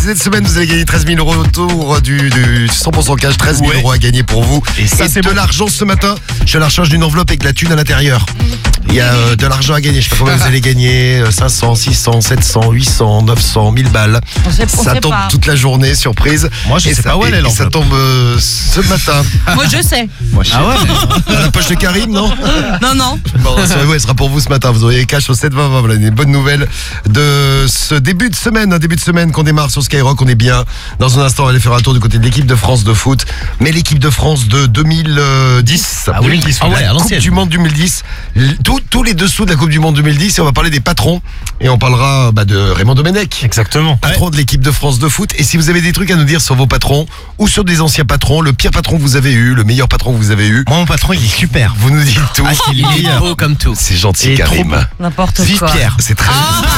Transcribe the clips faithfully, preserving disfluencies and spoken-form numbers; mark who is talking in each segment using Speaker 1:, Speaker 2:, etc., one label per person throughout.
Speaker 1: cette semaine, vous allez gagner treize mille euros autour du, du cent pour cent cash. treize mille ouais. euros à gagner pour vous.
Speaker 2: Et ça,
Speaker 1: Et
Speaker 2: c'est
Speaker 1: de
Speaker 2: bon.
Speaker 1: l'argent ce matin. Je suis à la recherche d'une enveloppe avec de la thune à l'intérieur. Il y a euh, de l'argent à gagner. Je sais pas combien vous allez gagner. euh, cinq cents, six cents, sept cents, huit cents, neuf cents, mille balles.
Speaker 3: On sait, on
Speaker 1: Ça
Speaker 3: sait
Speaker 1: tombe
Speaker 3: pas.
Speaker 1: toute la journée, surprise.
Speaker 2: Moi, je
Speaker 1: et
Speaker 2: sais
Speaker 1: ça,
Speaker 2: pas où elle
Speaker 1: et-
Speaker 2: est,
Speaker 1: et ça
Speaker 2: l'enveloppe.
Speaker 1: tombe euh, ce matin.
Speaker 3: Moi, je sais.
Speaker 2: Moi, je sais. Ah ouais.
Speaker 1: Dans la poche de Karim, non?
Speaker 3: Non, non.
Speaker 1: Bon, rassurez-vous, elle sera pour vous ce matin. Vous aurez cash au sept vingt vingt. Voilà, des bonnes nouvelles de ce début de semaine. Un début de semaine qu'on démarre sur Skyrock. On est bien. Dans un instant, on va aller faire un tour du côté de l'équipe de France de foot. Mais l'équipe de France de deux mille dix.
Speaker 2: Ah oui,
Speaker 1: deux mille dix,
Speaker 2: ah ouais,
Speaker 1: la
Speaker 2: à
Speaker 1: Coupe
Speaker 2: l'ancienne.
Speaker 1: du Monde deux mille dix. Tous, tous les dessous de la Coupe du Monde deux mille dix. Et on va parler des patrons. Et on parlera bah, de Raymond Domenech.
Speaker 2: Exactement.
Speaker 1: Patron de l'équipe de France de foot. Et si vous avez des trucs à nous dire sur vos patrons ou sur des anciens patrons, le pire patron que vous avez eu, le meilleur patron que vous avez eu,
Speaker 2: Moi, mon patron, il est super.
Speaker 1: vous nous dites tout.
Speaker 2: Ah, il est beau comme tout.
Speaker 1: C'est gentil,
Speaker 2: Et
Speaker 1: Karim.
Speaker 2: trop
Speaker 3: N'importe
Speaker 2: Vive
Speaker 3: quoi.
Speaker 2: Pierre.
Speaker 1: C'est très,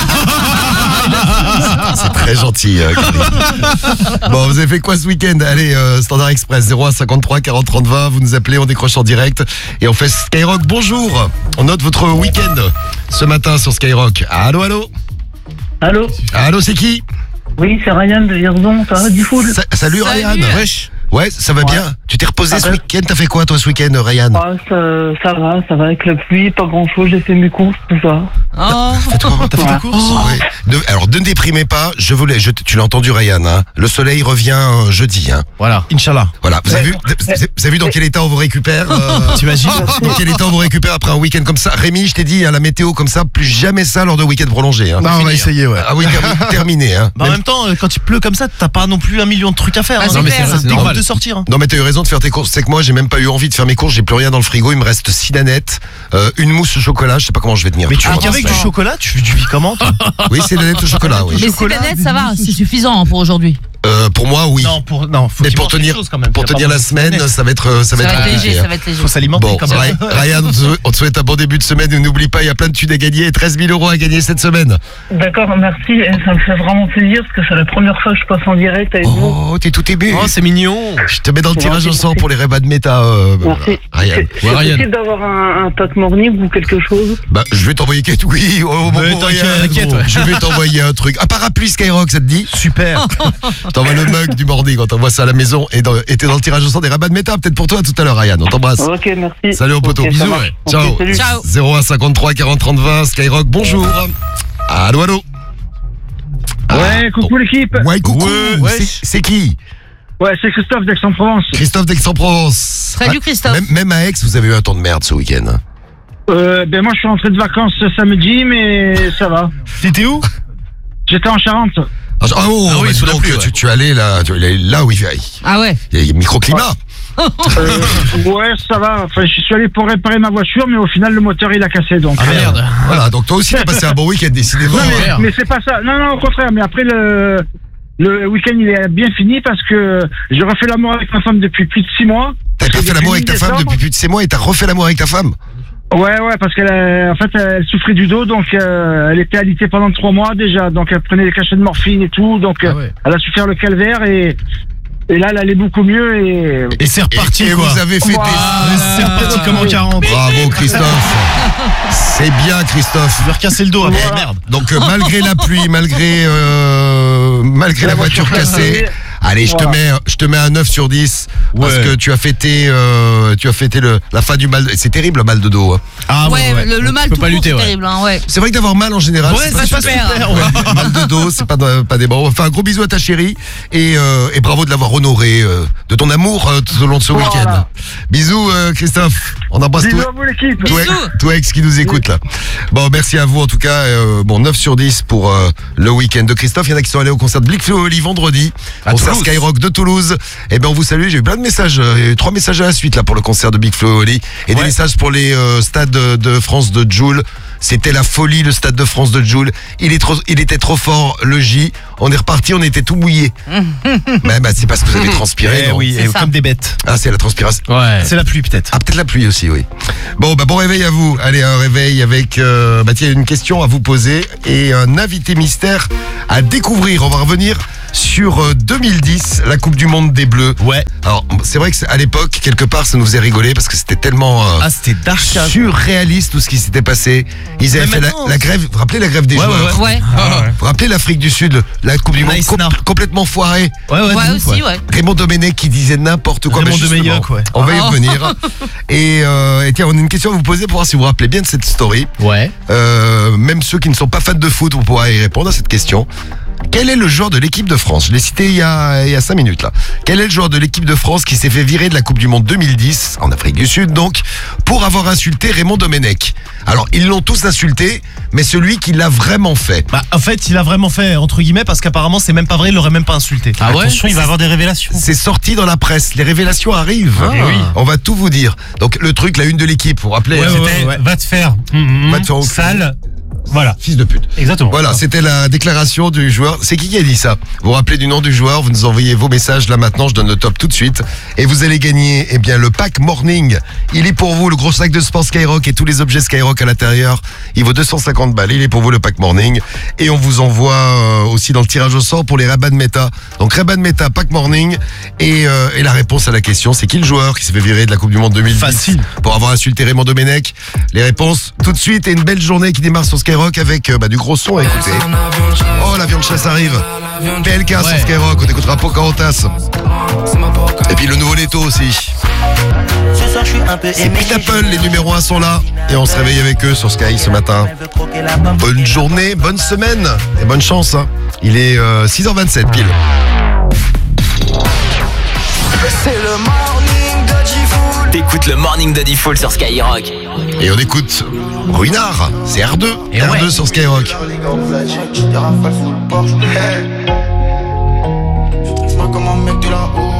Speaker 1: c'est très gentil, euh, Karim. Bon, vous avez fait quoi ce week-end? Allez, euh, Standard Express, zéro un cinquante-trois quarante trente vingt. Vous nous appelez, on décroche en direct et on fait Skyrock. Bonjour. On note votre week-end ce matin sur Skyrock. Allô, allô.
Speaker 4: Allô?
Speaker 1: Allô, c'est qui?
Speaker 4: Oui, c'est Ryan de Vierzon, ça va du full?
Speaker 1: Sa- Salut,
Speaker 3: Salut.
Speaker 1: Ryan.
Speaker 2: Wesh.
Speaker 1: Ouais, ça va bien. Tu t'es reposé
Speaker 4: Ça
Speaker 1: ce
Speaker 4: va.
Speaker 1: week-end? T'as fait quoi toi ce week-end, Ryan?
Speaker 4: Ah, ça, ça va, ça va avec la pluie, pas grand chose, j'ai fait mes courses, tout ça.
Speaker 3: Oh.
Speaker 1: T'as fait tes courses? Ouais. Ne- alors, ne déprimez pas. Je voulais. Je, tu l'as entendu, Ryan. Hein. Le soleil revient euh, jeudi. Hein.
Speaker 2: Voilà. Inch'Allah.
Speaker 1: Voilà. Vous avez vu, vous avez- vous avez vu dans quel état on vous récupère euh,
Speaker 2: T'imagines?
Speaker 1: Dans quel état on vous récupère après un week-end comme ça? Rémi, je t'ai dit, hein, la météo comme ça, plus jamais ça lors de week-end prolongé. Hein.
Speaker 2: Non, on va
Speaker 1: Fini,
Speaker 2: essayer,
Speaker 1: hein.
Speaker 2: ouais.
Speaker 1: Ah oui, termi- terminé. Hein.
Speaker 2: Bah, en même temps, euh, quand il pleut comme ça, t'as pas non plus un million de trucs à faire.
Speaker 3: Ah,
Speaker 2: hein.
Speaker 3: c'est
Speaker 2: Non, mais
Speaker 3: clair.
Speaker 2: ça te
Speaker 3: C'est
Speaker 2: dégoûte
Speaker 1: normal.
Speaker 2: de sortir. hein.
Speaker 1: Non mais t'as eu raison de faire tes courses. C'est que moi j'ai même pas eu envie de faire mes courses. J'ai plus rien dans le frigo. Il me reste six nanettes, euh, une mousse au chocolat. Je sais pas comment je vais tenir.
Speaker 2: Mais tu
Speaker 1: tout
Speaker 2: vis
Speaker 1: le monde.
Speaker 2: qu'avec du chocolat, tu, tu vis comment toi?
Speaker 1: Oui, c'est nanettes au chocolat. Oui.
Speaker 3: Mais c'est net, ça va, c'est suffisant hein, pour aujourd'hui.
Speaker 1: Euh, pour moi, oui.
Speaker 2: Non, pour non, faut
Speaker 1: Mais
Speaker 2: qu'il
Speaker 1: pour
Speaker 2: mange quelque
Speaker 1: tenir,
Speaker 2: chose quand même.
Speaker 1: pour
Speaker 2: Il y a
Speaker 1: tenir
Speaker 2: pas
Speaker 1: la
Speaker 2: beaucoup de
Speaker 1: semaine,
Speaker 2: business.
Speaker 1: ça va être, euh, ça va
Speaker 3: Ça
Speaker 1: être
Speaker 3: va être
Speaker 1: compliqué,
Speaker 3: léger,
Speaker 1: hein.
Speaker 3: ça va être léger.
Speaker 2: Faut s'alimenter
Speaker 1: Bon,
Speaker 2: comme ça.
Speaker 1: Ry- Ryan, on te- on te souhaite un bon début de semaine et n'oublie pas, il y a plein de thunes à gagner et treize mille euros à gagner cette semaine.
Speaker 4: D'accord, merci, et ça me fait vraiment plaisir parce que c'est la première fois que je passe en direct avec vous.
Speaker 1: Oh, t'es tout ému.
Speaker 2: Oh, c'est mignon.
Speaker 1: Je te mets dans le
Speaker 4: C'est
Speaker 1: tirage au
Speaker 4: gentil,
Speaker 1: sort
Speaker 4: merci.
Speaker 1: pour les rébats de méta, euh,
Speaker 4: Merci.
Speaker 1: Ryan.
Speaker 4: C'est c'est possible d'avoir un, un pack morning ou quelque chose?
Speaker 1: Bah, je vais t'envoyer quelque oui. Oh, bon,
Speaker 2: Mais
Speaker 1: bon,
Speaker 2: t'inquiète,
Speaker 1: Ryan,
Speaker 2: t'inquiète,
Speaker 1: bon,
Speaker 2: ouais.
Speaker 1: Je vais t'envoyer un truc. Un parapluie Skyrock, ça te dit?
Speaker 2: Super.
Speaker 1: Je t'envoie le mug du morning, on t'envoie ça à la maison et dans- et t'es dans le tirage au sort des rabats de méta, peut-être pour toi tout à l'heure, Ryan. On t'embrasse.
Speaker 4: Ok, merci.
Speaker 1: Salut au poteau.
Speaker 4: Ok, ça
Speaker 1: Bisous.
Speaker 4: marche. Ok,
Speaker 1: Ciao.
Speaker 4: salut.
Speaker 3: Ciao.
Speaker 1: zéro un cinquante-trois quarante trente vingt, Skyrock, bonjour. Allô, allô.
Speaker 4: Ouais, coucou l'équipe.
Speaker 1: Ouais, coucou.
Speaker 2: Ouais, ouais.
Speaker 1: C'est- C'est qui?
Speaker 4: Ouais, c'est Christophe d'Aix-en-Provence.
Speaker 1: Christophe d'Aix-en-Provence.
Speaker 3: Salut,
Speaker 1: Ouais,
Speaker 3: Christophe.
Speaker 1: Même, même à Aix, vous avez eu un temps de merde ce week-end. hein.
Speaker 4: Euh, ben moi je suis rentré de vacances ce samedi, mais ça va.
Speaker 2: T'étais où?
Speaker 4: J'étais en Charente.
Speaker 1: Ah, oh,
Speaker 2: Ah oui,
Speaker 1: bah,
Speaker 2: sous la
Speaker 1: donc,
Speaker 2: pluie, ouais.
Speaker 1: tu, tu allais là, tu allais là où il fait.
Speaker 3: Ah ouais.
Speaker 1: Il y a microclimat.
Speaker 4: Euh, ouais, ça va. Enfin, je suis allé pour réparer ma voiture, mais au final le moteur il a cassé donc.
Speaker 2: Ah merde.
Speaker 1: Voilà, donc toi aussi t'as passé un bon week-end décidément.
Speaker 4: Non, mais,
Speaker 2: merde.
Speaker 4: mais c'est pas ça. Non, non, au contraire. Mais après, le, le week-end, il est bien fini parce que j'ai refait l'amour avec ma femme depuis plus de six mois.
Speaker 1: T'as pas fait l'amour avec ta femme
Speaker 4: Décembre.
Speaker 1: depuis plus de six mois et t'as refait l'amour avec ta femme.
Speaker 4: Ouais, ouais, parce qu'elle, a- en fait, elle souffrait du dos, donc euh, elle était alitée pendant trois mois déjà. Donc elle prenait des cachets de morphine et tout. Donc
Speaker 2: Ah ouais.
Speaker 4: elle a su faire le calvaire et, et là, elle allait beaucoup mieux. Et
Speaker 2: Et c'est reparti
Speaker 1: Et, et
Speaker 2: quoi.
Speaker 1: vous avez fait
Speaker 4: Wow.
Speaker 1: des...
Speaker 2: Ah, c'est reparti comme en quarante.
Speaker 1: Bravo Christophe. C'est bien Christophe.
Speaker 2: Je vais recasser le dos après.
Speaker 4: Voilà.
Speaker 2: Merde.
Speaker 1: Donc euh, malgré la pluie, malgré euh, malgré la,
Speaker 4: La
Speaker 1: voiture
Speaker 4: voiture
Speaker 1: cassée,
Speaker 4: cassée.
Speaker 1: allez, je te
Speaker 4: Voilà.
Speaker 1: mets je te mets un neuf sur dix parce
Speaker 2: Ouais.
Speaker 1: que tu as fêté euh, tu as fêté le la fin du mal. C'est terrible le mal de dos. hein.
Speaker 2: Ah
Speaker 3: ouais, le, le mal
Speaker 2: Tu peux
Speaker 3: tout
Speaker 2: pas
Speaker 3: court,
Speaker 2: lutter,
Speaker 3: c'est
Speaker 2: ouais.
Speaker 3: terrible. Hein, ouais.
Speaker 1: C'est vrai que d'avoir mal en général,
Speaker 2: Ouais,
Speaker 1: c'est
Speaker 2: c'est
Speaker 1: pas
Speaker 2: pas
Speaker 1: super.
Speaker 2: super. Ouais.
Speaker 1: Mal de dos, c'est pas de- pas des bons. Enfin, un gros bisou à ta chérie et, euh, et bravo de l'avoir honoré euh, de ton amour euh, tout au long de ce
Speaker 4: Voilà.
Speaker 1: week-end. Bisous euh, Christophe. On embrasse tout.
Speaker 4: bisous à vous l'équipe.
Speaker 1: Tout
Speaker 3: Bisous.
Speaker 1: ex, tout ex qui nous écoute là. Bon, merci à vous en tout cas. Euh, bon, neuf sur dix pour euh, le week-end de Christophe. Il y en a qui sont allés au concert de Blick Flo Oli vendredi.
Speaker 2: À
Speaker 1: Concert
Speaker 2: Toulouse.
Speaker 1: Skyrock de Toulouse. Et ben on vous salue. J'ai eu plein de messages. euh, Il y a eu trois messages à la suite là pour le concert de Big Flo Oli. Et des
Speaker 2: Ouais.
Speaker 1: messages pour les euh, stades de, de France de Joule. C'était la folie, le stade de France de Joule. Il, est trop, il était trop fort, le J. On est reparti, on était tout mouillé. bah, bah, c'est parce que vous avez transpiré.
Speaker 2: Eh
Speaker 1: non
Speaker 2: oui,
Speaker 3: C'est
Speaker 2: et
Speaker 3: ça.
Speaker 2: comme des bêtes.
Speaker 1: Ah, c'est la transpiration.
Speaker 2: Ouais. C'est la pluie peut-être.
Speaker 1: Ah, peut-être la pluie aussi, oui. Bon, bah, bon réveil à vous. Allez, un réveil avec, euh, bah, tiens, une question à vous poser et un invité mystère à découvrir. On va revenir sur sur euh, deux mille dix, la Coupe du Monde des Bleus.
Speaker 2: Ouais.
Speaker 1: Alors, c'est vrai que c'est- à l'époque, quelque part, ça nous faisait rigoler parce que c'était tellement euh,
Speaker 2: Ah, c'était dark.
Speaker 1: surréaliste tout ce qui s'était passé. Ils avaient
Speaker 2: Mais
Speaker 1: fait la,
Speaker 2: maintenant,
Speaker 1: la grève, vous vous rappelez la grève des
Speaker 2: Ouais, ouais,
Speaker 1: joueurs
Speaker 3: Ouais.
Speaker 1: Vous vous rappelez l'Afrique du Sud, la Coupe du Monde
Speaker 2: Nice,
Speaker 1: com-
Speaker 2: now.
Speaker 1: complètement foirée.
Speaker 2: Ouais, ouais,
Speaker 3: Ouais,
Speaker 2: de ouf,
Speaker 3: aussi, ouais.
Speaker 1: Raymond Domenech qui disait n'importe quoi.
Speaker 2: Raymond
Speaker 1: mais justement,
Speaker 2: Domenech, ouais.
Speaker 1: On va y
Speaker 3: Oh.
Speaker 1: revenir. Et, euh, et tiens, on a une question à vous poser pour voir si vous vous rappelez bien de cette story.
Speaker 2: Ouais.
Speaker 1: Euh, même ceux qui ne sont pas fans de foot, vous pourrez y répondre à cette question. Quel est le joueur de l'équipe de France? Je l'ai cité il y a, il y a cinq minutes là. Quel est le joueur de l'équipe de France qui s'est fait virer de la Coupe du Monde deux mille dix, en Afrique du Sud donc, pour avoir insulté Raymond Domenech? Alors, ils l'ont tous insulté, mais celui qui l'a vraiment fait.
Speaker 2: Bah, en fait, il a vraiment fait, entre guillemets, parce qu'apparemment, c'est même pas vrai, il l'aurait même pas insulté.
Speaker 3: Ah ouais
Speaker 5: Attention, il va avoir des révélations.
Speaker 1: C'est sorti dans la presse, les révélations arrivent.
Speaker 2: Ah. Eh oui.
Speaker 1: On va tout vous dire. Donc, le truc, la une de l'équipe, vous vous rappelez
Speaker 2: Ouais,
Speaker 1: hein,
Speaker 2: ouais,
Speaker 5: C'était
Speaker 2: ouais.
Speaker 5: va te faire. Mhm.
Speaker 1: Va te faire au-
Speaker 5: Sale. Voilà,
Speaker 1: Fils de pute.
Speaker 5: exactement.
Speaker 1: Voilà, c'était la déclaration du joueur. C'est qui qui a dit ça? Vous vous rappelez du nom du joueur? Vous nous envoyez vos messages là maintenant. Je donne le top tout de suite. Et vous allez gagner, eh bien, le pack Morning. Il est pour vous, le gros sac de sport Skyrock et tous les objets Skyrock à l'intérieur. Il vaut deux cent cinquante balles. Il est pour vous, le pack Morning. Et on vous envoie euh, aussi dans le tirage au sort pour les Ray-Ban Meta. Donc Ray-Ban Meta, pack Morning. Et, euh, et la réponse à la question, c'est qui le joueur qui s'est fait virer de la Coupe du Monde deux mille dix
Speaker 2: Facile.
Speaker 1: pour avoir insulté Raymond Domenech? Les réponses tout de suite et une belle journée qui démarre sur Skyrock avec euh, bah, du gros son à écouter. Oh, l'avion de chasse arrive. P L K sur
Speaker 2: Ouais.
Speaker 1: Skyrock, on écoutera Pocahontas. Et puis le nouveau Leto aussi.
Speaker 6: Ce soir, je suis un peu
Speaker 1: C'est
Speaker 6: aimé.
Speaker 1: Pete Apple, les numéros un sont là. Et on se réveille avec eux sur Sky ce matin.
Speaker 6: Elle veut croquer la pomme.
Speaker 1: Bonne journée, bonne semaine et bonne chance. hein. Il est euh, six heures vingt-sept pile.
Speaker 7: C'est le morning de G-Fool.
Speaker 8: T'écoutes le Morning de Diffoul sur Skyrock.
Speaker 1: Et on écoute Ruinard, c'est R deux.
Speaker 2: Et
Speaker 1: R deux
Speaker 2: ouais.
Speaker 1: sur Skyrock.
Speaker 7: Les gars, on flash, des rafales sous le Porsche. Hey. Je trouve pas comme un mec de la haut.